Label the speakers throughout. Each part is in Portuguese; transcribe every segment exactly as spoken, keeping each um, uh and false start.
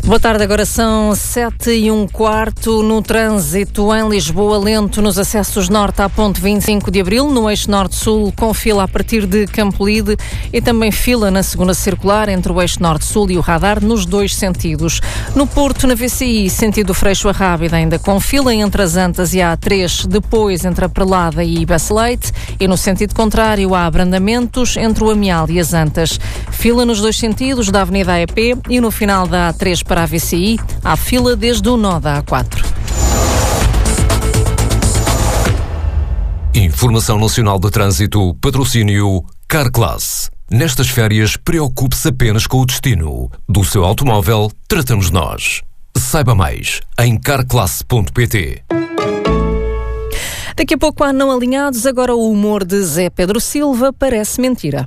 Speaker 1: Boa tarde, agora são sete e um quarto. No trânsito em Lisboa, lento nos acessos norte à ponte vinte e cinco de abril, no eixo norte-sul, com fila a partir de Campolide e também fila na segunda circular entre o eixo norte-sul e o radar nos dois sentidos. No Porto, na V C I, sentido Freixo a Rábida, ainda com fila entre as Antas e a A três, depois entre a Prelada e Baceleite, e no sentido contrário há abrandamentos entre o Amial e as Antas. Fila nos dois sentidos da Avenida A E P e no final da A três para a V C I, há fila desde o nó da A quatro.
Speaker 2: Informação Nacional de Trânsito, patrocínio Carclass. Nestas férias, preocupe-se apenas com o destino. Do seu automóvel, tratamos nós. Saiba mais em carclass ponto pt.
Speaker 1: Daqui a pouco há Não Alinhados, agora o humor de Zé Pedro Silva parece mentira.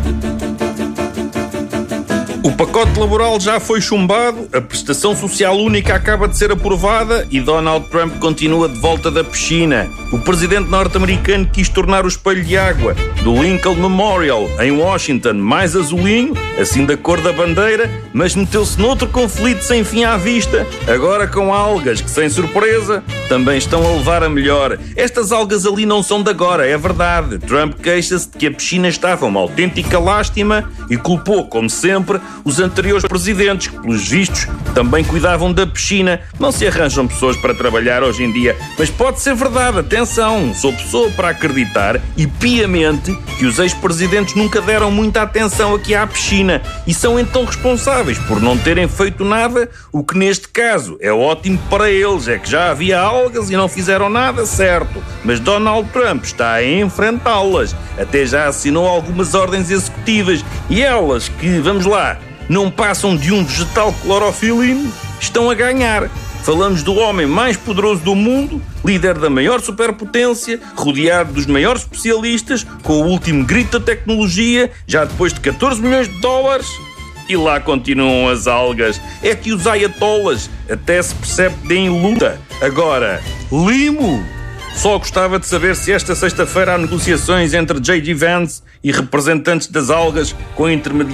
Speaker 3: O pacote laboral já foi chumbado, a prestação social única acaba de ser aprovada e Donald Trump continua de volta da piscina. O presidente norte-americano quis tornar o espelho de água do Lincoln Memorial, em Washington, mais azulinho, assim da cor da bandeira, mas meteu-se noutro conflito sem fim à vista, agora com algas que, sem surpresa, também estão a levar a melhor. Estas algas ali não são de agora, é verdade. Trump queixa-se de que a piscina estava uma autêntica lástima e culpou, como sempre, os anteriores presidentes, que, pelos vistos, também cuidavam da piscina. Não se arranjam pessoas para trabalhar hoje em dia, mas pode ser verdade, atenção, sou pessoa para acreditar, e piamente, que os ex-presidentes nunca deram muita atenção aqui à piscina e são então responsáveis por não terem feito nada, o que neste caso é ótimo para eles, é que já havia algas e não fizeram nada, certo, mas Donald Trump está a enfrentá-las, até já assinou algumas ordens executivas e elas que, vamos lá, não passam de um vegetal clorofilino, estão a ganhar. Falamos do homem mais poderoso do mundo, líder da maior superpotência, rodeado dos maiores especialistas, com o último grito da tecnologia, já depois de catorze milhões de dólares. E lá continuam as algas. É que os ayatollahs até se percebe que deem luta. Agora, limo! Só gostava de saber se esta sexta-feira há negociações entre J D Vance e representantes das algas com intermediários